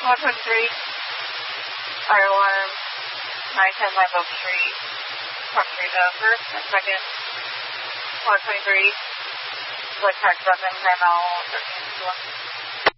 123, fire alarm, 910 Live Oak Street, property to first and second, 123, electronic weapons, ML 1361.